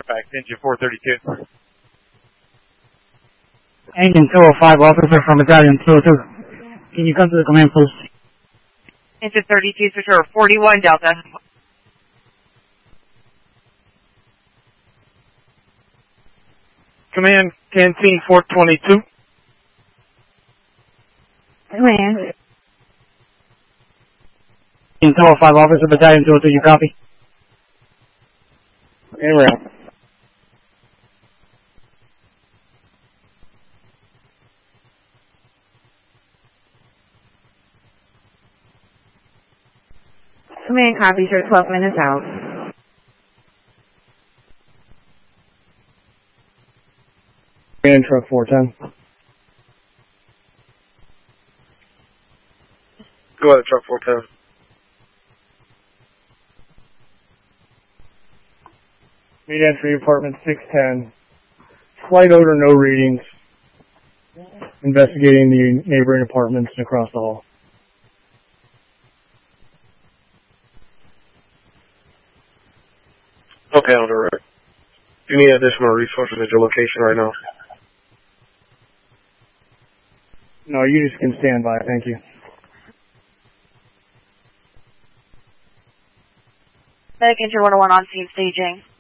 Back engine 432. Engine 205, officer from Battalion 202. Can you come to the command post? Engine 32, switcher 41 Delta. Command, Canteen 422. Command. Engine 205, officer, Battalion 202, you copy? Around. Command copies, you're 12 minutes out. Command truck 410. Go ahead, truck 410. Meet entry apartment 610. Flight odor, no readings. Investigating the neighboring apartments and across the hall. Okay, I'll direct. Do you need additional resources at your location right now? No, you just can stand by. Thank you. Medic Engine 101 on scene staging.